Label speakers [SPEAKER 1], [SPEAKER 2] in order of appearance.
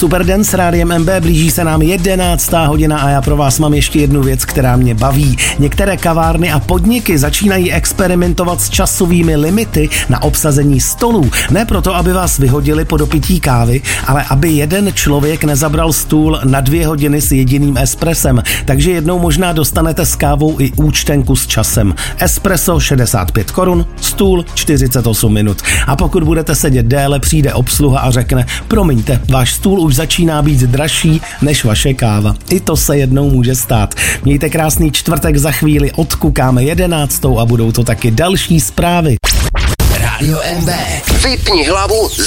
[SPEAKER 1] Super den s Rádiem MB, blíží se nám 11. hodina a já pro vás mám ještě jednu věc, která mě baví. Některé kavárny a podniky začínají experimentovat s časovými limity na obsazení stolů. Ne proto, aby vás vyhodili po dopití kávy, ale aby jeden člověk nezabral stůl na 2 hodiny s jediným espresem. Takže jednou možná dostanete s kávou i účtenku s časem. Espresso 65 korun, stůl 48 minut. A pokud budete sedět déle, přijde obsluha a řekne: promiňte, váš stůl už začíná být dražší než vaše káva. I to se jednou může stát. Mějte krásný čtvrtek, za chvíli odkukáme 11. a budou to taky další zprávy.
[SPEAKER 2] Rádio MB. Vypni hlavu,